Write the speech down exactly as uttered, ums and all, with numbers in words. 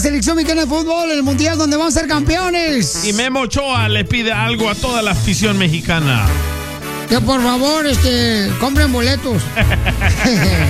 selección mexicana de fútbol en el mundial donde vamos a ser campeones. Y Memo Ochoa le pide algo a toda la afición mexicana. Que por favor, este, compren boletos.